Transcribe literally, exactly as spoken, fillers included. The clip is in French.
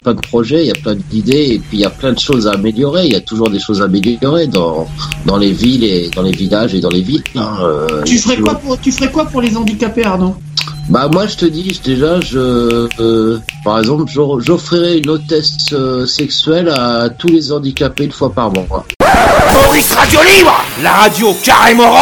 plein de projets, il y a plein d'idées, et puis il y a plein de choses à améliorer. Il y a toujours des choses à améliorer dans dans les villes et dans les villages et dans les villes. Hein. Euh, tu ferais toujours... quoi pour tu ferais quoi pour les handicapés, Arnaud? Bah moi je te dis déjà je euh, par exemple j'offrirais une hôtesse euh, sexuelle à tous les handicapés une fois par mois. Maurice Radio Libre, la radio carrément